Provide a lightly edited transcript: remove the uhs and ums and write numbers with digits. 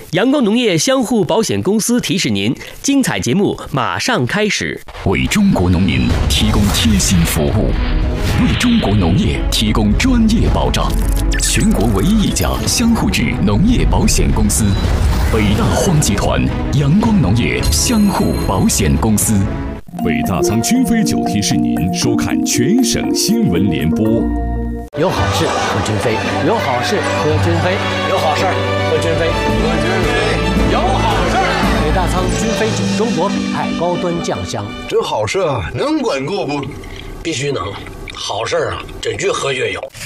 阳光农业相互保险公司提示您，精彩节目马上开始。 为中国农民提供贴心服务，为中国农业提供专业保障。全国唯一一家相互制农业保险公司——北大荒集团阳光农业相互保险公司。 北大仓君飞酒提示您收看全省新闻联播。 有好事喝君飞，有好事喝君飞，有好事喝君飞，喝君飞，有好事。北大仓君飞酒，中国北派高端酱香。 这好事能管够不？ 必须能，好事啊，这越喝越有。